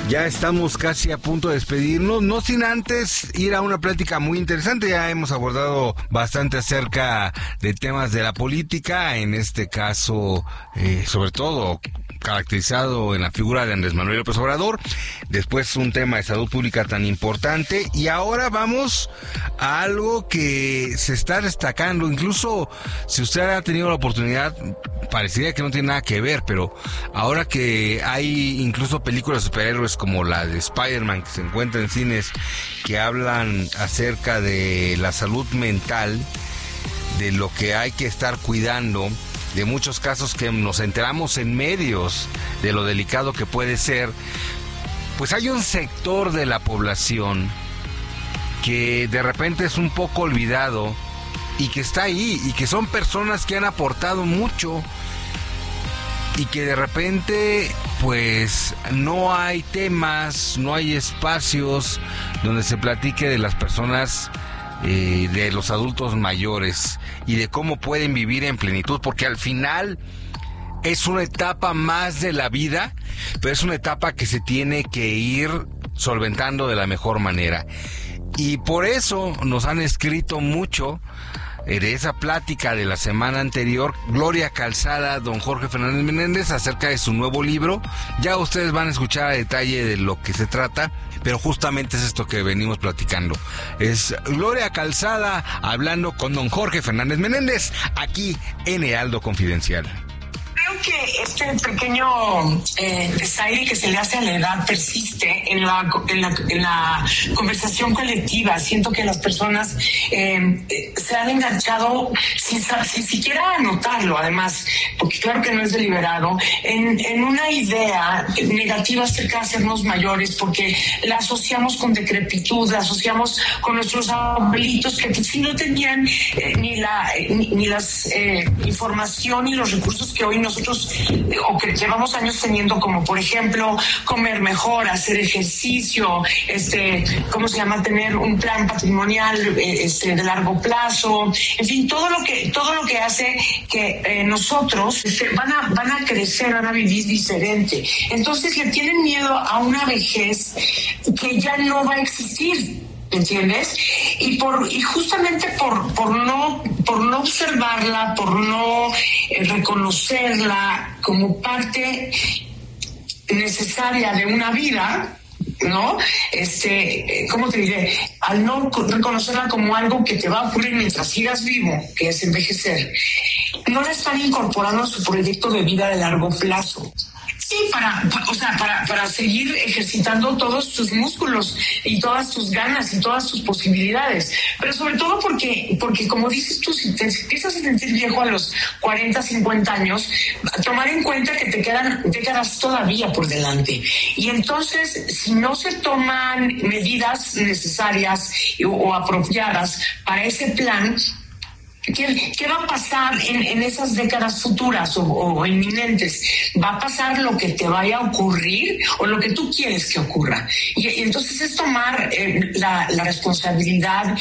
Ya estamos casi a punto de despedirnos, no sin antes ir a una plática muy interesante. Ya hemos abordado bastante acerca de temas de la política, en este caso, sobre todo caracterizado en la figura de Andrés Manuel López Obrador, después un tema de salud pública tan importante, y ahora vamos a algo que se está destacando. Incluso si usted ha tenido la oportunidad, parecería que no tiene nada que ver, pero ahora que hay incluso películas de superhéroes como la de Spider-Man que se encuentra en cines, que hablan acerca de la salud mental, de lo que hay que estar cuidando, de muchos casos que nos enteramos en medios de lo delicado que puede ser, pues hay un sector de la población que de repente es un poco olvidado y que está ahí, y que son personas que han aportado mucho y que de repente pues no hay temas, no hay espacios donde se platique de las personas, de los adultos mayores y de cómo pueden vivir en plenitud, porque al final es una etapa más de la vida, pero es una etapa que se tiene que ir solventando de la mejor manera. Y por eso nos han escrito mucho de esa plática de la semana anterior, Gloria Calzada, don Jorge Fernández Menéndez, acerca de su nuevo libro. Ya ustedes van a escuchar a detalle de lo que se trata, pero justamente es esto que venimos platicando. Es Gloria Calzada hablando con don Jorge Fernández Menéndez, aquí en Heraldo Confidencial. Creo que este pequeño desaire que se le hace a la edad persiste en la conversación colectiva. Siento que las personas se han enganchado sin siquiera notarlo, además, porque claro que no es deliberado, en una idea negativa acerca de hacernos mayores, porque la asociamos con decrepitud, la asociamos con nuestros abuelitos que pues, sí no tenían ni la información ni los recursos que hoy nosotros o que llevamos años teniendo, como por ejemplo comer mejor, hacer ejercicio, ¿cómo se llama? Tener un plan patrimonial de largo plazo, en fin, todo lo que hace que nosotros van a crecer, van a vivir diferente. Entonces le tienen miedo a una vejez que ya no va a existir. ¿Entiendes? Y justamente por no observarla, por no reconocerla como parte necesaria de una vida, ¿no? ¿Cómo te diré? Al no reconocerla como algo que te va a ocurrir mientras sigas vivo, que es envejecer, no la están incorporando a su proyecto de vida de largo plazo. Sí, para seguir ejercitando todos tus músculos y todas tus ganas y todas tus posibilidades. Pero sobre todo porque como dices tú, si te empiezas a sentir viejo a los 40, 50 años, tomar en cuenta que te quedan décadas todavía por delante. Y entonces, si no se toman medidas necesarias o apropiadas para ese plan, ¿qué va a pasar en esas décadas futuras o inminentes? ¿Va a pasar lo que te vaya a ocurrir o lo que tú quieres que ocurra? Y entonces es tomar la responsabilidad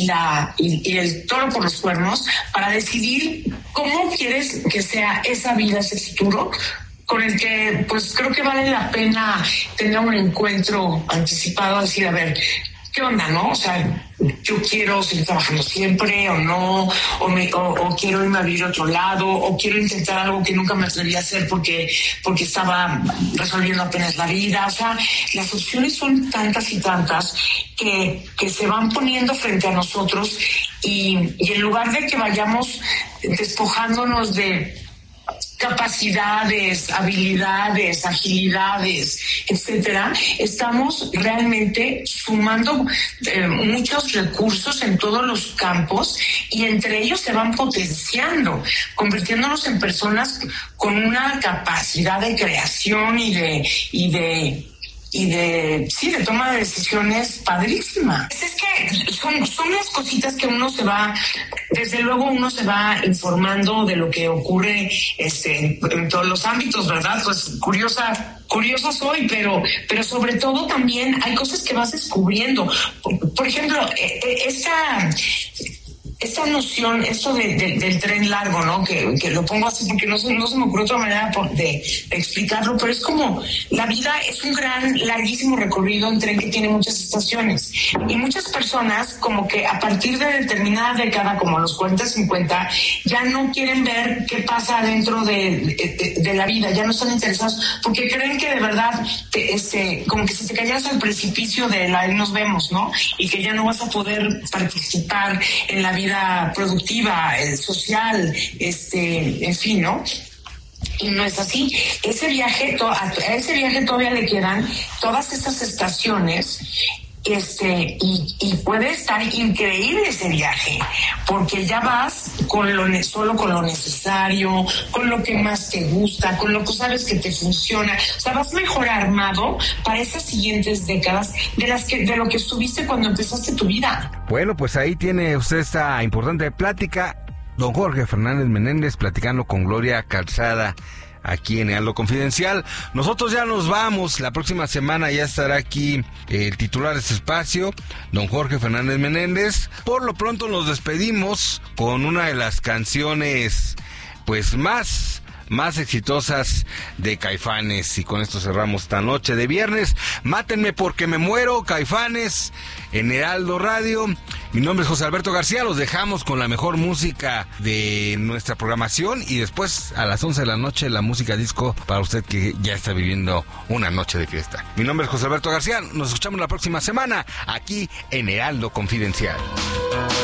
y el toro por los cuernos para decidir cómo quieres que sea esa vida, ese futuro, con el que pues creo que vale la pena tener un encuentro anticipado, decir, a ver, ¿qué onda, no? O sea, yo quiero seguir trabajando siempre o no, o quiero irme a vivir a otro lado, o quiero intentar algo que nunca me atreví a hacer porque estaba resolviendo apenas la vida. O sea, las opciones son tantas y tantas que se van poniendo frente a nosotros y en lugar de que vayamos despojándonos de capacidades, habilidades, agilidades, etcétera, estamos realmente sumando muchos recursos en todos los campos y entre ellos se van potenciando, convirtiéndonos en personas con una capacidad de creación y de toma de decisiones padrísima. Es que son las cositas que desde luego uno se va informando de lo que ocurre en todos los ámbitos, ¿verdad? Pues curiosa soy, pero sobre todo también hay cosas que vas descubriendo. Por ejemplo, esta noción, esto del tren largo, ¿no? Que lo pongo así porque no se me ocurre otra manera de explicarlo, pero es como la vida es un gran, larguísimo recorrido en tren que tiene muchas estaciones. Y muchas personas, como que a partir de determinada década, como los 40, 50, ya no quieren ver qué pasa dentro de la vida, ya no están interesados, porque creen que de verdad, como que si te cayeras al precipicio de la nos vemos, ¿no? Y que ya no vas a poder participar en la vida productiva, social, en fin, ¿no? Y no es así. A ese viaje todavía le quedan todas estas estaciones, y puede estar increíble ese viaje, porque ya vas solo con lo necesario, con lo que más te gusta, con lo que sabes que te funciona. O sea, vas mejor armado para esas siguientes décadas de lo que estuviste cuando empezaste tu vida. Bueno, pues ahí tiene usted esta importante plática. Don Jorge Fernández Menéndez platicando con Gloria Calzada aquí en Heraldo Confidencial. Nosotros ya nos vamos. La próxima semana ya estará aquí el titular de este espacio, don Jorge Fernández Menéndez. Por lo pronto nos despedimos con una de las canciones pues más exitosas de Caifanes, y con esto cerramos esta noche de viernes. Mátenme porque me muero, Caifanes, en Heraldo Radio. Mi nombre es José Alberto García. Los dejamos con la mejor música de nuestra programación, y después a las 11 de la noche la música disco para usted que ya está viviendo una noche de fiesta. Mi nombre es José Alberto García. Nos escuchamos la próxima semana aquí en Heraldo Confidencial.